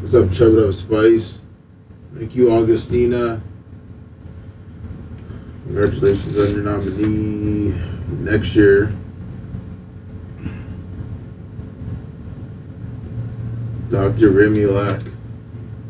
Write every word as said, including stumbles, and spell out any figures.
What's up, Chug It Up Spice? Thank you, Augustina. Congratulations on your nominee next year. Doctor Remulak.